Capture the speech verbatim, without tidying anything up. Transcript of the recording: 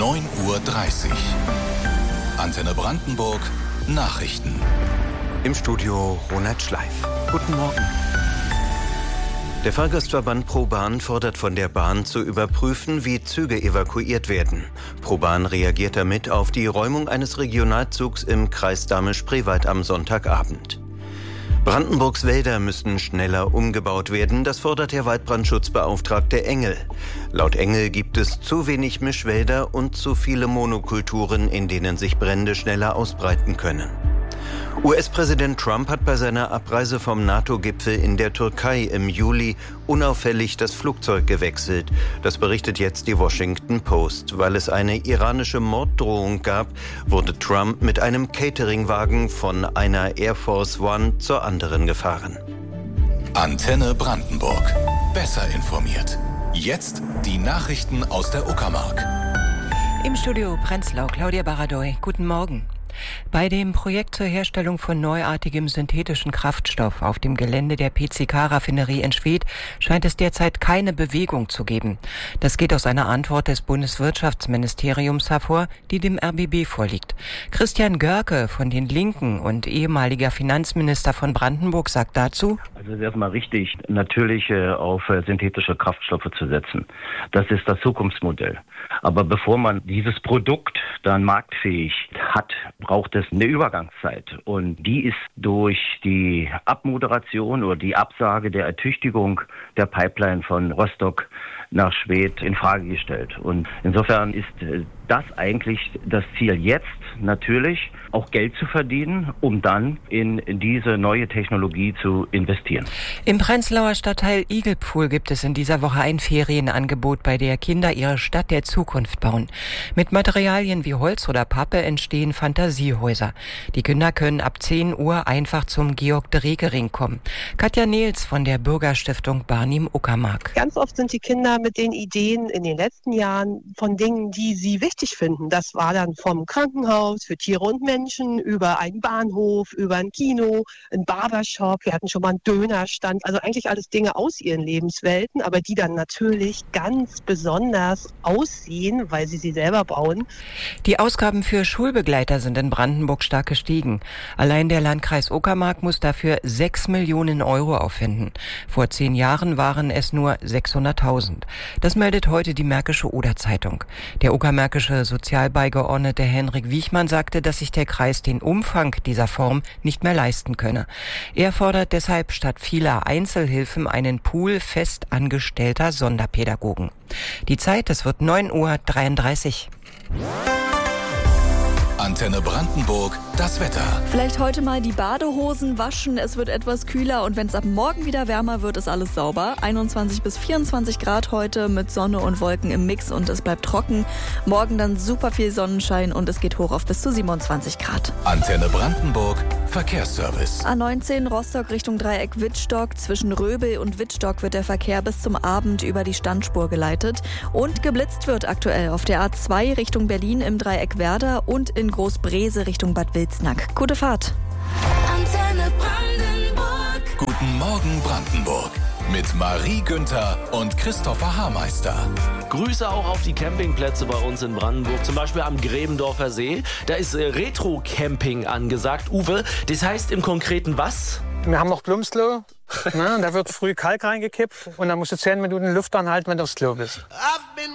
neun Uhr dreißig. Antenne Brandenburg, Nachrichten. Im Studio Ronald Schleif. Guten Morgen. Der Fahrgastverband ProBahn fordert von der Bahn zu überprüfen, wie Züge evakuiert werden. ProBahn reagiert damit auf die Räumung eines Regionalzugs im Kreis Dahme-Spreewald am Sonntagabend. Brandenburgs Wälder müssten schneller umgebaut werden, das fordert der Waldbrandschutzbeauftragte Engel. Laut Engel gibt es zu wenig Mischwälder und zu viele Monokulturen, in denen sich Brände schneller ausbreiten können. U S-Präsident Trump hat bei seiner Abreise vom NATO-Gipfel in der Türkei im Juli unauffällig das Flugzeug gewechselt. Das berichtet jetzt die Washington Post. Weil es eine iranische Morddrohung gab, wurde Trump mit einem Cateringwagen von einer Air Force One zur anderen gefahren. Antenne Brandenburg. Besser informiert. Jetzt die Nachrichten aus der Uckermark. Im Studio Prenzlau, Claudia Baradoy. Guten Morgen. Bei dem Projekt zur Herstellung von neuartigem synthetischen Kraftstoff auf dem Gelände der P C K-Raffinerie in Schwedt scheint es derzeit keine Bewegung zu geben. Das geht aus einer Antwort des Bundeswirtschaftsministeriums hervor, die dem R B B vorliegt. Christian Görke von den Linken und ehemaliger Finanzminister von Brandenburg sagt dazu: Also es ist erstmal richtig, natürlich äh, auf äh, synthetische Kraftstoffe zu setzen. Das ist das Zukunftsmodell. Aber bevor man dieses Produkt dann marktfähig hat, braucht es eine Übergangszeit. Und die ist durch die Abmoderation oder die Absage der Ertüchtigung der Pipeline von Rostock nach Schwedt in Frage gestellt. Und insofern ist das eigentlich das Ziel jetzt, natürlich auch Geld zu verdienen, um dann in, in diese neue Technologie zu investieren. Im Prenzlauer Stadtteil Igelpfuhl gibt es in dieser Woche ein Ferienangebot, bei der Kinder ihre Stadt der Zukunft bauen. Mit Materialien wie Holz oder Pappe entstehen Fantasiehäuser. Die Kinder können ab zehn Uhr einfach zum Georg-Dreke-Ring kommen. Katja Nehls von der Bürgerstiftung Barnim-Uckermark. Ganz oft sind die Kinder mit den Ideen in den letzten Jahren von Dingen, die sie wichtig finden. Das war dann vom Krankenhaus für Tiere und Menschen, über einen Bahnhof, über ein Kino, ein Barbershop. Wir hatten schon mal einen Dönerstand. Also eigentlich alles Dinge aus ihren Lebenswelten, aber die dann natürlich ganz besonders aussehen, weil sie sie selber bauen. Die Ausgaben für Schulbegleiter sind in Brandenburg stark gestiegen. Allein der Landkreis Uckermark muss dafür sechs Millionen Euro aufwenden. Vor zehn Jahren waren es nur sechshunderttausend. Das meldet heute die Märkische Oder-Zeitung. Der uckermärkische Sozialbeigeordnete Henrik Wiechmann sagte, dass sich der Kreis den Umfang dieser Form nicht mehr leisten könne. Er fordert deshalb statt vieler Einzelhilfen einen Pool fest angestellter Sonderpädagogen. Die Zeit, es wird neun Uhr dreiunddreißig. Antenne Brandenburg, das Wetter. Vielleicht heute mal die Badehosen waschen, es wird etwas kühler und wenn es ab morgen wieder wärmer wird, ist alles sauber. einundzwanzig bis vierundzwanzig Grad heute mit Sonne und Wolken im Mix und es bleibt trocken. Morgen dann super viel Sonnenschein und es geht hoch auf bis zu siebenundzwanzig Grad. Antenne Brandenburg, Verkehrsservice. A neunzehn Rostock Richtung Dreieck Wittstock. Zwischen Röbel und Wittstock wird der Verkehr bis zum Abend über die Standspur geleitet. Und geblitzt wird aktuell auf der A zwei Richtung Berlin im Dreieck Werder und in Großbrese Richtung Bad Wilsnack. Gute Fahrt. Antenne Brandenburg. Guten Morgen Brandenburg. Mit Marie Günther und Christopher Haarmeister. Grüße auch auf die Campingplätze bei uns in Brandenburg, zum Beispiel am Gräbendorfer See. Da ist äh, Retro-Camping angesagt. Uwe, das heißt im Konkreten was? Wir haben noch Plumpsklo. Ne, da wird früh Kalk reingekippt und dann musst du zehn Minuten Luft anhalten, wenn du aufs Klo bist.